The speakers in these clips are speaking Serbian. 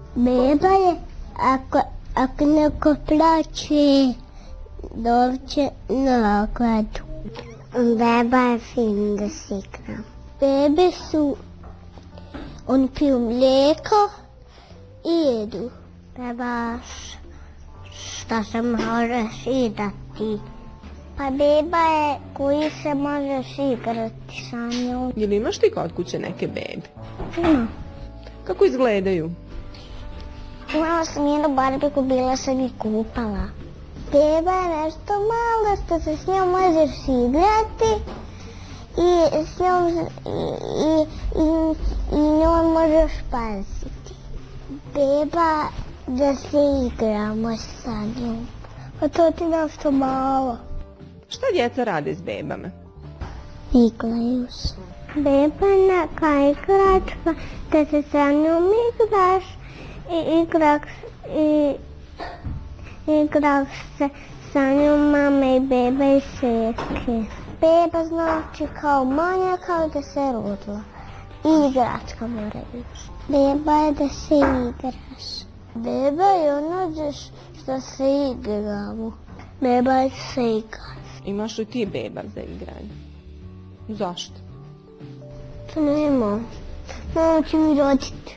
Beba je, ako neko plače, doće na okladu. Beba je fin da se igra. Bebe su, oni piju mlijeko i jedu. Beba, šta se možeš igrati? Pa beba je koji se možeš igrati sa njom. Jel imaš ti kod kuće neke bebe? Ima. Kako izgledaju? Imala sam jednu barbiku, bila sam i kupala. Beba je nešto malo što se s njom možeš igrati i s njom i njom možeš spasiti. Beba da se igramo sa njom. Pa to ti nešto malo. Šta djeca rade s bebama? Igraju se. Beba je neka igračka da se sa njom igraš i igraš se sa njom mame i bebe i sestre. Beba znači kao manja, kao da se rodila. I igračka mora biti. Beba je da se igraš. Beba je ono što se igramo. Beba je da se igraš. Imaš li ti beba za igranje? Zašto? To nema. Mama će mi roditi.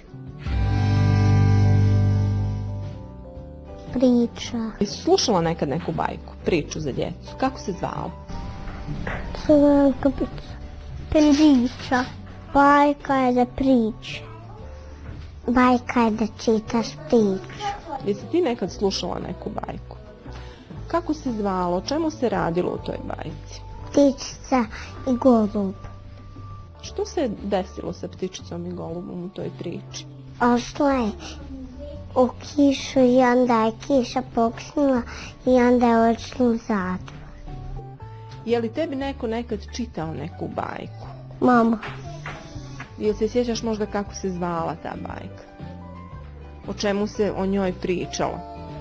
Priča. Jesi slušala nekad neku bajku, priču za djecu? Kako se zvala? Crvenka priča. Bajka je da priče. Bajka je da čitaš priču. Jesi ti nekad slušala neku bajku? Kako se zvalo? O čemu se radilo u toj bajci? Ptičica i golub. Što se desilo sa ptičicom i golubom u toj priči? Ošla je u kišu i onda je kiša poksnula i onda je odšla u zatvor. Je li tebi neko nekad čitao neku bajku? Mama. Jel se sjećaš možda kako se zvala ta bajka? O čemu se o njoj pričalo?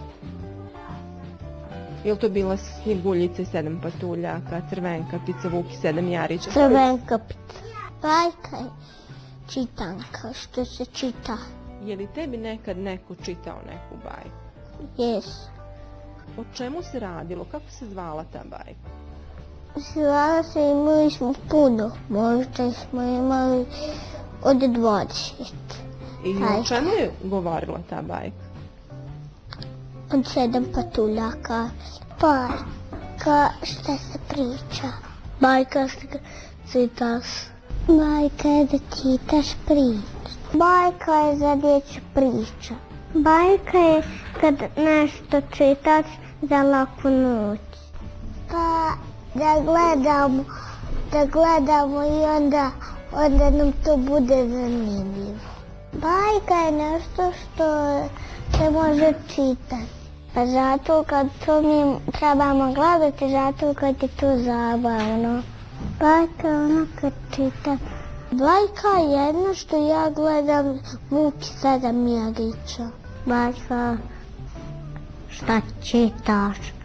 Je li to bila Snjeguljica i 7 patuljaka, Crvenka, Pica, Vuk i 7 jarića? Crvenka, Pica. Bajka je čitanka, što se čita. Je li tebi nekad neko čitao neku bajku? Jes. O čemu se radilo? Kako se zvala ta bajka? Zvala se, imali smo puno. Možda smo imali od 20. I o čemu je govorila ta bajka? Od 7 patuljaka. Bajka šta se priča. Bajka šta čitaš. Bajka je da čitaš priču. Bajka je za dječju priču. Bajka je kad nešto čitaš za laku noć. Pa da gledamo i onda nam to bude zanimljivo. Bajka je nešto što se može čitati. Pa zato kad to mi trebamo gledati, zato kad je to zabavno. Bajka je ono kad čitam. Bajka je jedno što ja gledam Vuk i 7 jarića. Bajka šta čitaš.